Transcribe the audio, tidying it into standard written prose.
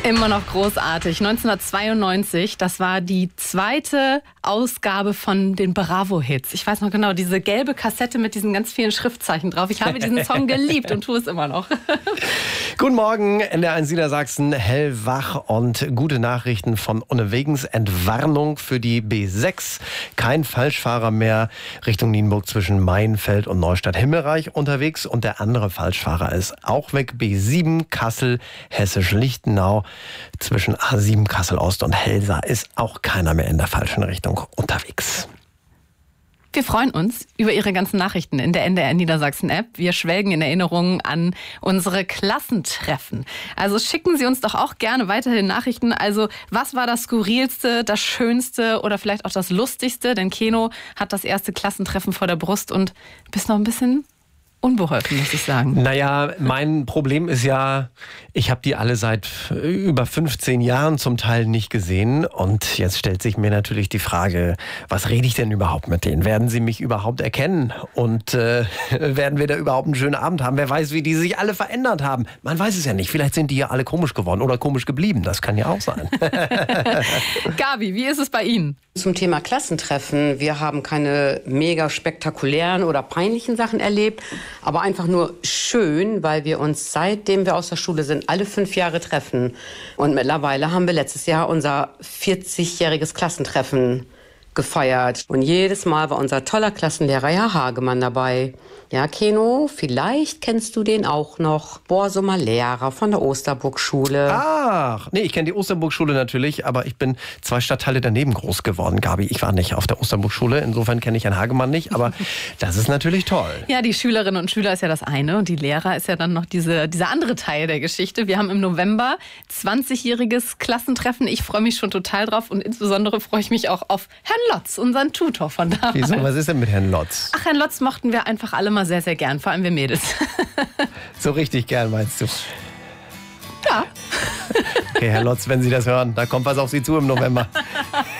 Immer noch großartig. 1992, das war die zweite Ausgabe von den Bravo-Hits. Ich weiß noch genau, diese gelbe Kassette mit diesen ganz vielen Schriftzeichen drauf. Ich habe diesen Song geliebt und tue es immer noch. Guten Morgen, NDR1 Niedersachsen, hellwach und gute Nachrichten von unterwegs. Entwarnung für die B6. Kein Falschfahrer mehr Richtung Nienburg zwischen Mainfeld und Neustadt-Himmelreich unterwegs. Und der andere Falschfahrer ist auch weg. B7 Kassel, Hessisch-Lichtenau. Zwischen A7 Kassel-Ost und Helsa ist auch keiner mehr in der falschen Richtung unterwegs. Wir freuen uns über Ihre ganzen Nachrichten in der NDR Niedersachsen-App. Wir schwelgen in Erinnerungen an unsere Klassentreffen. Also schicken Sie uns doch auch gerne weiterhin Nachrichten. Also was war das Skurrilste, das Schönste oder vielleicht auch das Lustigste? Denn Keno hat das erste Klassentreffen vor der Brust und bist noch ein bisschen unbeholfen, muss ich sagen. Naja, mein Problem ist ja, ich habe die alle seit über 15 Jahren zum Teil nicht gesehen. Und jetzt stellt sich mir natürlich die Frage, was rede ich denn überhaupt mit denen? Werden sie mich überhaupt erkennen? Und werden wir da überhaupt einen schönen Abend haben? Wer weiß, wie die sich alle verändert haben. Man weiß es ja nicht. Vielleicht sind die ja alle komisch geworden oder komisch geblieben. Das kann ja auch sein. Gabi, wie ist es bei Ihnen? Zum Thema Klassentreffen. Wir haben keine mega spektakulären oder peinlichen Sachen erlebt, aber einfach nur schön, weil wir uns, seitdem wir aus der Schule sind, alle 5 Jahre treffen. Und mittlerweile haben wir letztes Jahr unser 40-jähriges Klassentreffen gefeiert. Und jedes Mal war unser toller Klassenlehrer Herr Hagemann dabei. Ja, Keno, vielleicht kennst du den auch noch. Borsummer Lehrer von der Osterburg-Schule. Ach, nee, ich kenne die Osterburg-Schule natürlich, aber ich bin 2 Stadtteile daneben groß geworden, Gabi. Ich war nicht auf der Osterburg-Schule, insofern kenne ich Herrn Hagemann nicht, aber das ist natürlich toll. Ja, die Schülerinnen und Schüler ist ja das eine und die Lehrer ist ja dann noch dieser andere Teil der Geschichte. Wir haben im November 20-jähriges Klassentreffen. Ich freue mich schon total drauf und insbesondere freue ich mich auch auf Herrn Lotz, unseren Tutor von damals. Wieso, was ist denn mit Herrn Lotz? Ach, Herrn Lotz mochten wir einfach alle mal sehr, sehr gern, vor allem wir Mädels. So richtig gern, meinst du? Ja. Okay, Herr Lotz, wenn Sie das hören, da kommt was auf Sie zu im November.